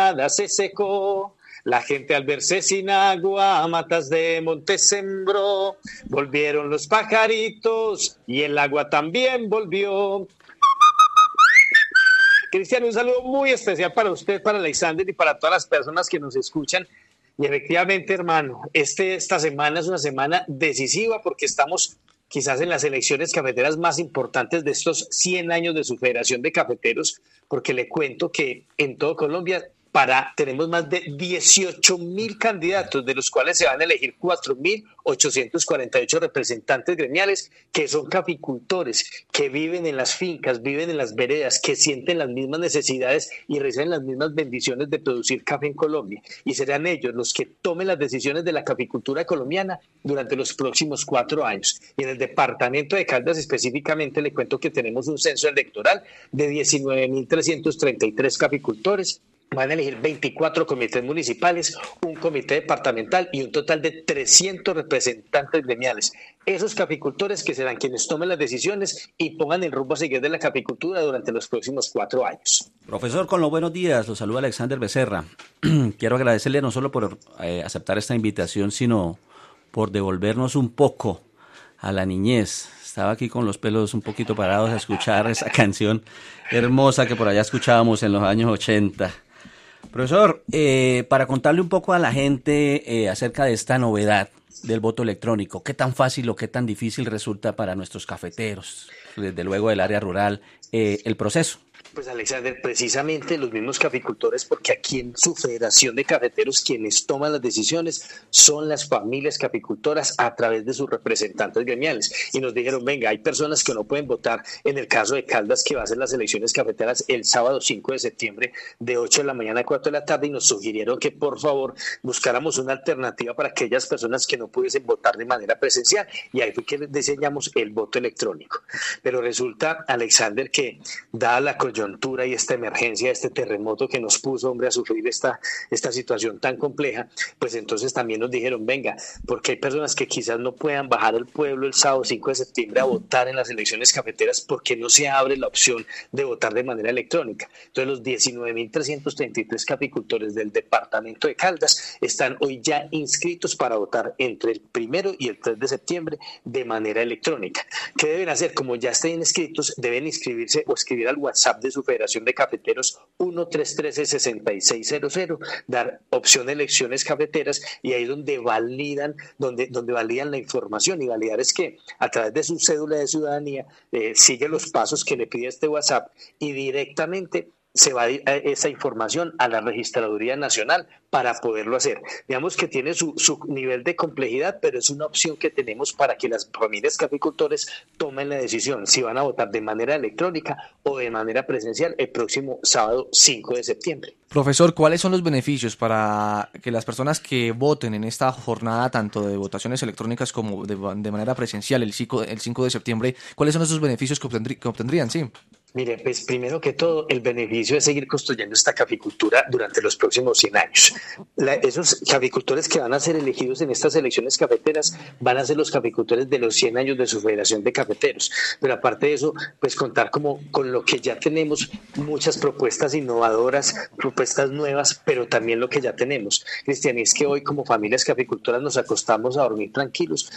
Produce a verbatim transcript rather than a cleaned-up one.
nada se secó. La gente al verse sin agua, matas de montes sembró. Volvieron los pajaritos y el agua también volvió. Cristian, un saludo muy especial para usted, para Alexander y para todas las personas que nos escuchan. Y efectivamente, hermano, este, esta semana es una semana decisiva porque estamos quizás en las elecciones cafeteras más importantes de estos cien años de su Federación de Cafeteros, porque le cuento que en todo Colombia para, tenemos más de dieciocho mil candidatos, de los cuales se van a elegir cuatro mil ochocientos cuarenta y ocho representantes gremiales que son caficultores, que viven en las fincas, viven en las veredas, que sienten las mismas necesidades y reciben las mismas bendiciones de producir café en Colombia. Y serán ellos los que tomen las decisiones de la caficultura colombiana durante los próximos cuatro años. Y en el departamento de Caldas específicamente le cuento que tenemos un censo electoral de diecinueve mil trescientos treinta y tres caficultores. Van a elegir veinticuatro comités municipales, un comité departamental y un total de trescientos representantes gremiales. Esos caficultores que serán quienes tomen las decisiones y pongan el rumbo a seguir de la caficultura durante los próximos cuatro años. Profesor, con los buenos días, lo saluda Alexander Becerra. Quiero agradecerle no solo por eh, aceptar esta invitación, sino por devolvernos un poco a la niñez. Estaba aquí con los pelos un poquito parados a escuchar esa canción hermosa que por allá escuchábamos en los años ochenta. Profesor, eh, para contarle un poco a la gente eh, acerca de esta novedad del voto electrónico, ¿qué tan fácil o qué tan difícil resulta para nuestros cafeteros, desde luego del área rural, eh, el proceso? Pues Alexander, precisamente los mismos caficultores, porque aquí en su Federación de Cafeteros quienes toman las decisiones son las familias caficultoras a través de sus representantes gremiales. Y nos dijeron, venga, hay personas que no pueden votar, en el caso de Caldas, que va a hacer las elecciones cafeteras el sábado cinco de septiembre de ocho de la mañana a cuatro de la tarde, y nos sugirieron que por favor buscáramos una alternativa para aquellas personas que no pudiesen votar de manera presencial. Y ahí fue que diseñamos el voto electrónico. Pero resulta, Alexander, que dada la coyuntura y esta emergencia, este terremoto que nos puso, hombre, a sufrir esta, esta situación tan compleja, pues entonces también nos dijeron, venga, porque hay personas que quizás no puedan bajar al pueblo el sábado cinco de septiembre a votar en las elecciones cafeteras, porque no se abre la opción de votar de manera electrónica. Entonces los diecinueve mil trescientos treinta y tres caficultores del departamento de Caldas están hoy ya inscritos para votar entre el primero y el tres de septiembre de manera electrónica. ¿Qué deben hacer? Como ya estén inscritos, deben inscribirse o escribir al WhatsApp de su Federación de Cafeteros uno tres uno tres, seis seis cero cero, dar opción elecciones cafeteras, y ahí donde validan, donde, donde validan la información. Y validar es que a través de su cédula de ciudadanía eh, sigue los pasos que le pide este WhatsApp y directamente se va esa información a la Registraduría Nacional para poderlo hacer. Digamos que tiene su, su nivel de complejidad, pero es una opción que tenemos para que las familias caficultores tomen la decisión si van a votar de manera electrónica o de manera presencial el próximo sábado cinco de septiembre. Profesor, ¿cuáles son los beneficios para que las personas que voten en esta jornada, tanto de votaciones electrónicas como de, de manera presencial el cinco, el cinco de septiembre, cuáles son esos beneficios que, obtendrí, que obtendrían? Sí. Mire, pues primero que todo, el beneficio es seguir construyendo esta caficultura durante los próximos cien años. La, esos caficultores que van a ser elegidos en estas elecciones cafeteras van a ser los caficultores de los cien años de su Federación de Cafeteros. Pero aparte de eso, pues contar como con lo que ya tenemos, muchas propuestas innovadoras, propuestas nuevas, pero también lo que ya tenemos. Cristian, y es que hoy como familias caficultoras nos acostamos a dormir tranquilos